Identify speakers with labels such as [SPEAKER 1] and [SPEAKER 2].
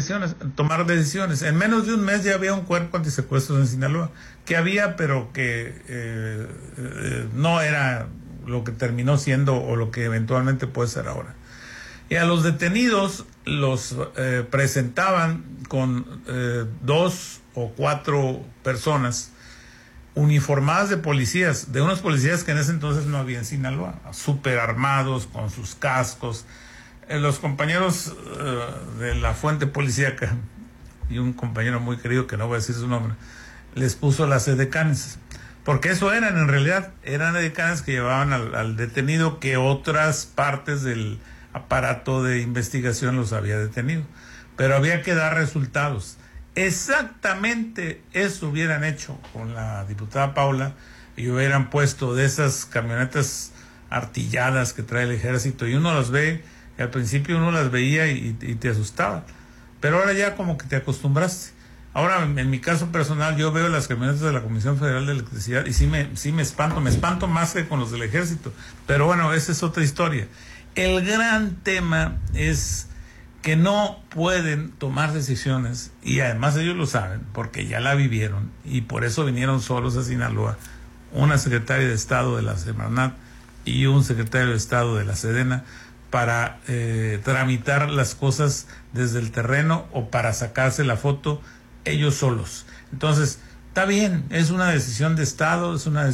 [SPEAKER 1] tomar decisiones. En menos de un mes ya había un cuerpo antisecuestros en Sinaloa, que había, pero que no era lo que terminó siendo o lo que eventualmente puede ser ahora. Y a los detenidos los presentaban con 2 o 4 personas uniformadas de policías, de unos policías que en ese entonces no había en Sinaloa, súper armados, con sus cascos. Los compañeros de la fuente policíaca y un compañero muy querido, que no voy a decir su nombre, les puso las edecanes, porque eso eran en realidad, eran edecanes que llevaban al detenido que otras partes del aparato de investigación los había detenido, pero había que dar resultados. Exactamente eso hubieran hecho con la diputada Paula y hubieran puesto de esas camionetas artilladas que trae el ejército, y uno las ve, y al principio uno las veía y te asustaba, pero ahora ya como que te acostumbraste. Ahora, en mi caso personal, yo veo las camionetas de la Comisión Federal de Electricidad y sí me espanto más que con los del ejército, pero bueno, esa es otra historia. El gran tema es que no pueden tomar decisiones, y además ellos lo saben porque ya la vivieron, y por eso vinieron solos a Sinaloa, una secretaria de Estado de la Semarnat y un secretario de Estado de la Sedena, para tramitar las cosas desde el terreno o para sacarse la foto ellos solos. Entonces, está bien, es una decisión de Estado, es una decisión